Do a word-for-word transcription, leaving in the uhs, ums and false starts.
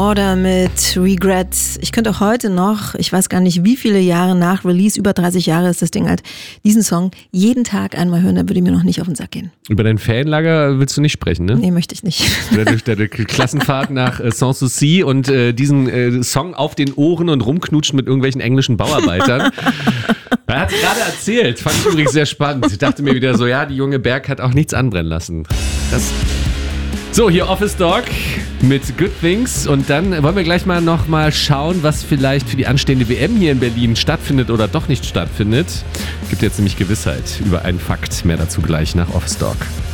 Oder mit Regret. Ich könnte auch heute noch, ich weiß gar nicht wie viele Jahre nach Release, über dreißig Jahre ist das Ding alt, diesen Song jeden Tag einmal hören, da würde mir noch nicht auf den Sack gehen. Über dein Fanlager willst du nicht sprechen, ne? Nee, möchte ich nicht. Deine, deine Klassenfahrt nach äh, Sanssouci und äh, diesen äh, Song auf den Ohren und rumknutschen mit irgendwelchen englischen Bauarbeitern. Er hat es gerade erzählt, fand ich übrigens sehr spannend. Ich dachte mir wieder so, ja, die junge Berg hat auch nichts anbrennen lassen. Das... So, hier Office Dog mit Good Things und dann wollen wir gleich mal noch mal schauen, was vielleicht für die anstehende W M hier in Berlin stattfindet oder doch nicht stattfindet. Gibt jetzt nämlich Gewissheit über einen Fakt. Mehr dazu gleich nach Office Dog.